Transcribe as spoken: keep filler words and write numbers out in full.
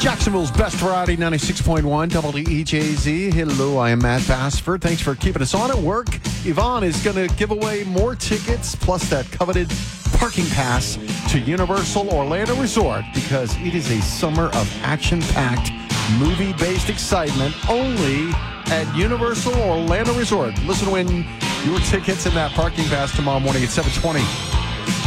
Jacksonville's best variety, ninety-six point one W E J Z. Hello, I am Matt Bassford. Thanks for keeping us on at work. Yvonne is going to give away more tickets, plus that coveted parking pass to Universal Orlando Resort, because it is a summer of action-packed, movie-based excitement only at Universal Orlando Resort. Listen to win your tickets and that parking pass tomorrow morning at seven twenty.